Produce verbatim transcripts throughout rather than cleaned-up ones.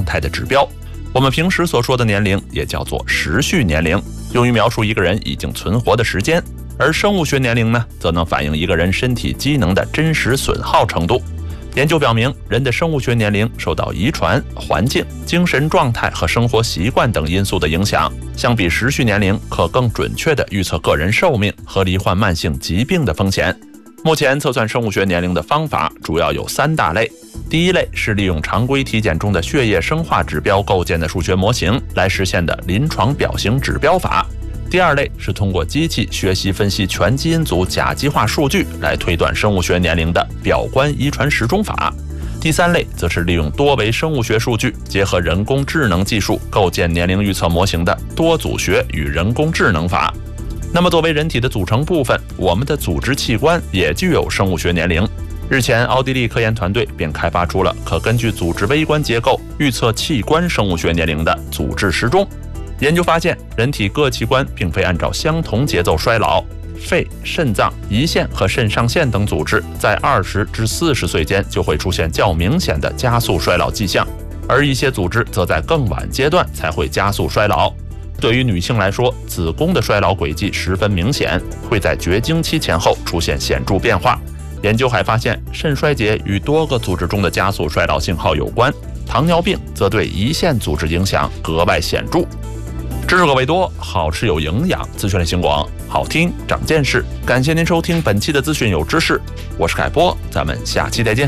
态的指标。我们平时所说的年龄也叫做时序年龄，用于描述一个人已经存活的时间。而生物学年龄呢，则能反映一个人身体机能的真实损耗程度。研究表明，人的生物学年龄受到遗传、环境、精神状态和生活习惯等因素的影响，相比时序年龄可更准确地预测个人寿命和罹患慢性疾病的风险。目前测算生物学年龄的方法主要有三大类。第一类是利用常规体检中的血液生化指标构建的数学模型来实现的临床表型指标法。第二类是通过机器学习分析全基因组甲基化数据来推断生物学年龄的表观遗传时钟法。第三类则是利用多维生物学数据结合人工智能技术构建年龄预测模型的多组学与人工智能法。那么作为人体的组成部分，我们的组织器官也具有生物学年龄。日前，奥地利科研团队便开发出了可根据组织微观结构预测器官生物学年龄的组织时钟。研究发现，人体各器官并非按照相同节奏衰老，肺、肾脏、胰腺和肾上腺等组织在二十至四十岁间就会出现较明显的加速衰老迹象，而一些组织则在更晚阶段才会加速衰老。对于女性来说，子宫的衰老轨迹十分明显，会在绝经期前后出现显著变化。研究还发现，肾衰竭与多个组织中的加速衰老信号有关，糖尿病则对胰腺组织影响格外显著。知识可谓多，好吃有营养，资讯类型广，好听长见识。感谢您收听本期的资讯有知识，我是凯波，咱们下期再见。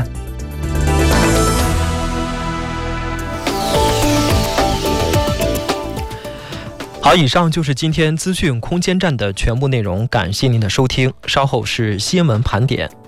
好，以上就是今天资讯空间站的全部内容，感谢您的收听，稍后是新闻盘点。